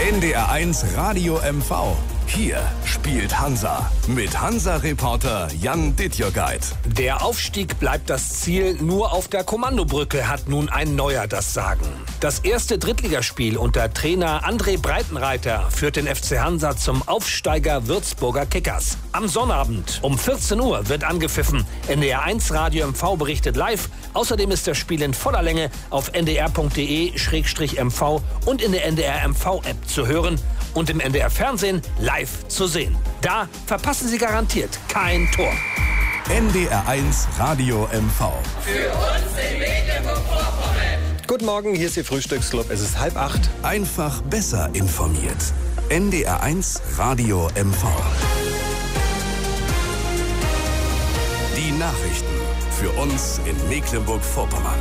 NDR1 Radio MV. Hier spielt Hansa mit Hansa-Reporter Jan Dittjörgeit. Der Aufstieg bleibt das Ziel, nur auf der Kommandobrücke hat nun ein Neuer das Sagen. Das erste Drittligaspiel unter Trainer André Breitenreiter führt den FC Hansa zum Aufsteiger Würzburger Kickers. Am Sonnabend um 14 Uhr wird angepfiffen. NDR1 Radio MV berichtet live. Außerdem ist das Spiel in voller Länge auf ndr.de/mv und in der NDR MV-App zu hören und im NDR Fernsehen live zu sehen. Da verpassen Sie garantiert kein Tor. NDR1 Radio MV. Für uns in Mecklenburg-Vorpommern. Guten Morgen, hier ist Ihr Frühstücksclub. Es ist 7:30. Einfach besser informiert. NDR1 Radio MV. Die Nachrichten für uns in Mecklenburg-Vorpommern.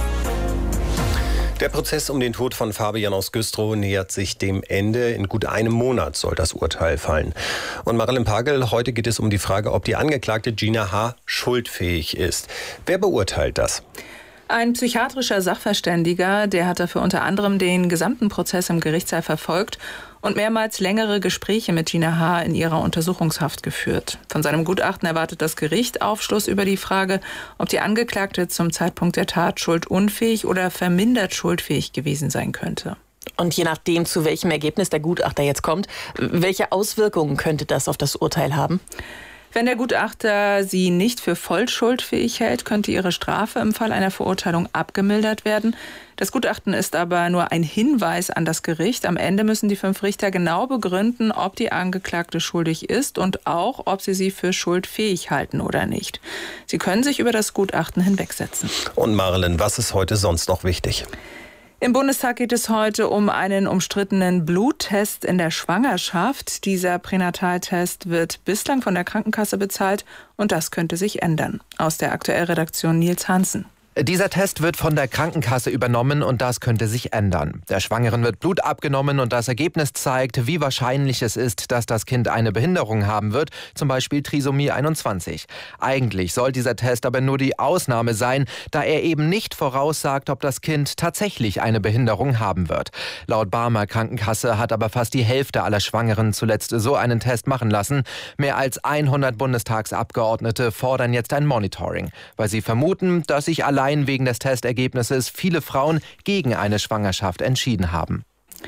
Der Prozess um den Tod von Fabian aus Güstrow nähert sich dem Ende. In gut einem Monat soll das Urteil fallen. Und Marilyn Pagel, heute geht es um die Frage, ob die Angeklagte Gina H. schuldfähig ist. Wer beurteilt das? Ein psychiatrischer Sachverständiger, der hat dafür unter anderem den gesamten Prozess im Gerichtssaal verfolgt und mehrmals längere Gespräche mit Gina H. in ihrer Untersuchungshaft geführt. Von seinem Gutachten erwartet das Gericht Aufschluss über die Frage, ob die Angeklagte zum Zeitpunkt der Tat schuldunfähig oder vermindert schuldfähig gewesen sein könnte. Und je nachdem, zu welchem Ergebnis der Gutachter jetzt kommt, welche Auswirkungen könnte das auf das Urteil haben? Wenn der Gutachter sie nicht für voll schuldfähig hält, könnte ihre Strafe im Fall einer Verurteilung abgemildert werden. Das Gutachten ist aber nur ein Hinweis an das Gericht. Am Ende müssen die 5 Richter genau begründen, ob die Angeklagte schuldig ist und auch, ob sie für schuldfähig halten oder nicht. Sie können sich über das Gutachten hinwegsetzen. Und Marilyn, was ist heute sonst noch wichtig? Im Bundestag geht es heute um einen umstrittenen Bluttest in der Schwangerschaft. Dieser Pränataltest wird bislang von der Krankenkasse bezahlt und das könnte sich ändern. Aus der Aktuellredaktion Nils Hansen. Dieser Test wird von der Krankenkasse übernommen und das könnte sich ändern. Der Schwangeren wird Blut abgenommen und das Ergebnis zeigt, wie wahrscheinlich es ist, dass das Kind eine Behinderung haben wird, zum Beispiel Trisomie 21. Eigentlich soll dieser Test aber nur die Ausnahme sein, da er eben nicht voraussagt, ob das Kind tatsächlich eine Behinderung haben wird. Laut Barmer Krankenkasse hat aber fast die Hälfte aller Schwangeren zuletzt so einen Test machen lassen. Mehr als 100 Bundestagsabgeordnete fordern jetzt ein Monitoring, weil sie vermuten, dass sich allein wegen des Testergebnisses viele Frauen gegen eine Schwangerschaft entschieden haben.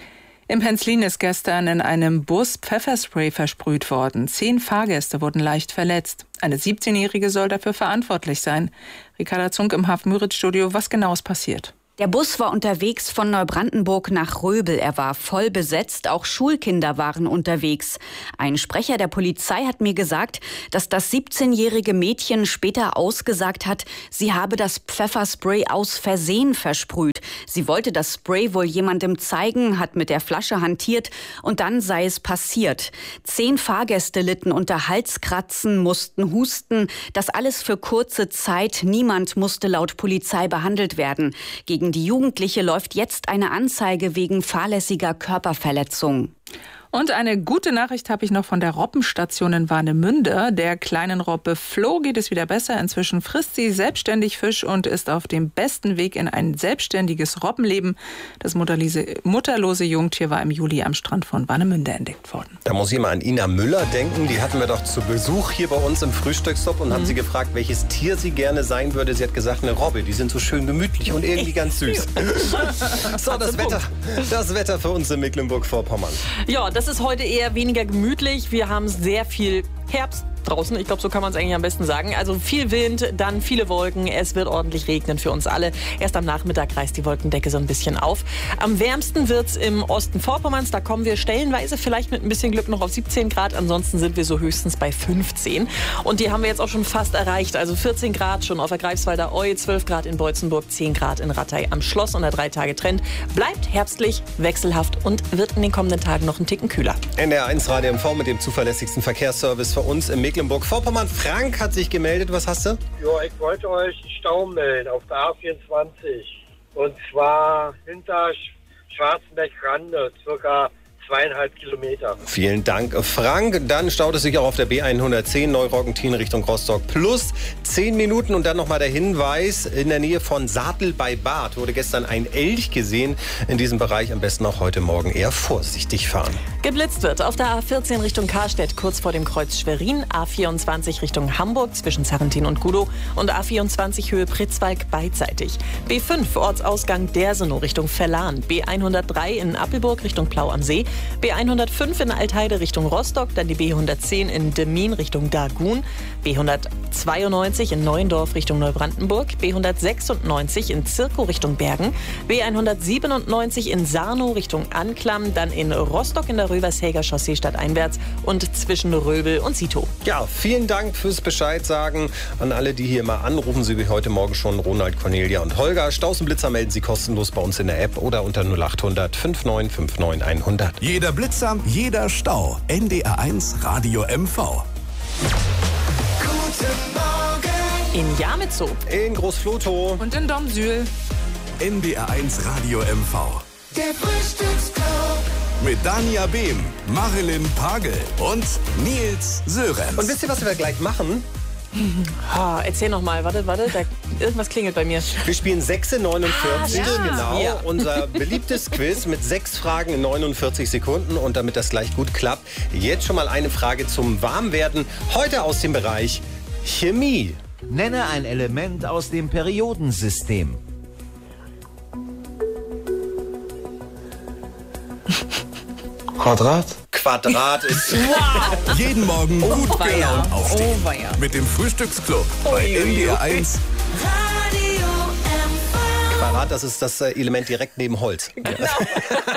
In Penzlin ist gestern in einem Bus Pfefferspray versprüht worden. 10 Fahrgäste wurden leicht verletzt. Eine 17-Jährige soll dafür verantwortlich sein. Ricarda Zunk im Hafen-Müritz-Studio. Was genau ist passiert? Der Bus war unterwegs von Neubrandenburg nach Röbel. Er war voll besetzt, auch Schulkinder waren unterwegs. Ein Sprecher der Polizei hat mir gesagt, dass das 17-jährige Mädchen später ausgesagt hat, sie habe das Pfefferspray aus Versehen versprüht. Sie wollte das Spray wohl jemandem zeigen, hat mit der Flasche hantiert und dann sei es passiert. 10 Fahrgäste litten unter Halskratzen, mussten husten. Das alles für kurze Zeit. Niemand musste laut Polizei behandelt werden. Gegen die Jugendliche läuft jetzt eine Anzeige wegen fahrlässiger Körperverletzung. Und eine gute Nachricht habe ich noch von der Roppenstation in Warnemünde. Der kleinen Robbe Flo geht es wieder besser. Inzwischen frisst sie selbstständig Fisch und ist auf dem besten Weg in ein selbstständiges Robbenleben. Das mutterlose Jungtier war im Juli am Strand von Warnemünde entdeckt worden. Da muss ich mal an Ina Müller denken. Die hatten wir doch zu Besuch hier bei uns im Frühstücksstop und haben sie gefragt, welches Tier sie gerne sein würde. Sie hat gesagt, eine Robbe. Die sind so schön gemütlich und irgendwie ganz süß. So, das Wetter für uns in Mecklenburg-Vorpommern. Ja, das ist heute eher weniger gemütlich. Wir haben sehr viel Herbst draußen. Ich glaube, so kann man es eigentlich am besten sagen. Also viel Wind, dann viele Wolken. Es wird ordentlich regnen für uns alle. Erst am Nachmittag reißt die Wolkendecke so ein bisschen auf. Am wärmsten wird es im Osten Vorpommerns. Da kommen wir stellenweise vielleicht mit ein bisschen Glück noch auf 17 Grad. Ansonsten sind wir so höchstens bei 15. Und die haben wir jetzt auch schon fast erreicht. Also 14 Grad schon auf der Greifswalder Eu, 12 Grad in Beutzenburg, 10 Grad in Rattay am Schloss. Und der 3-Tage-Trend bleibt herbstlich, wechselhaft und wird in den kommenden Tagen noch ein Ticken kühler. NDR1 Radio MV mit dem zuverlässigsten Verkehrsservice für uns im Mecklenburg-Vorpommern. Frank hat sich gemeldet. Was hast du? Ja, ich wollte euch Stau melden auf der A24. Und zwar hinter Schwarzenberg-Rande, circa 2,5 Kilometer. Vielen Dank, Frank. Dann staut es sich auch auf der B110 Neuroggentin Richtung Rostock plus 10 Minuten. Und dann nochmal der Hinweis, in der Nähe von Saatel bei Bad wurde gestern ein Elch gesehen. In diesem Bereich am besten auch heute Morgen eher vorsichtig fahren. Geblitzt wird auf der A14 Richtung Karstedt, kurz vor dem Kreuz Schwerin, A24 Richtung Hamburg zwischen Sarrentin und Gudow und A24 Höhe Pritzwalk beidseitig. B5 Ortsausgang Dersenow Richtung Verlan, B103 in Appelburg Richtung Plau am See, B105 in Altheide Richtung Rostock, dann die B110 in Demmin Richtung Dagun, B192 in Neuendorf Richtung Neubrandenburg, B196 in Zirkow Richtung Bergen, B197 in Sarnow Richtung Anklam, dann in Rostock in der Rövershäger Chaussee stadteinwärts und zwischen Röbel und Sito. Ja, vielen Dank fürs Bescheid sagen an alle, die hier mal anrufen. Sie wie heute Morgen schon Ronald, Cornelia und Holger. Staus und Blitzer melden Sie kostenlos bei uns in der App oder unter 0800 5959 100. Jeder Blitzer, jeder Stau. NDR1 Radio MV. In Jamitzow. In Großflotow. Und in Domsühl. NDR1 Radio MV. Der Frühstücksclub. Mit Dania Behm, Marilyn Pagel und Nils Sörensen. Und wisst ihr, was wir gleich machen? Erzähl noch mal, warte, irgendwas klingelt bei mir. Wir spielen 6:49, ja. genau. Ja. Unser beliebtes Quiz mit 6 Fragen in 49 Sekunden. Und damit das gleich gut klappt, jetzt schon mal eine Frage zum Warmwerden. Heute aus dem Bereich Chemie. Nenne ein Element aus dem Periodensystem. Quadrat ist... Jeden Morgen gut weia. gelaunt aufstehen. Oh weia. Mit dem Frühstücksclub bei NDR1. Quadrat, das ist das Element direkt neben Holz. Genau.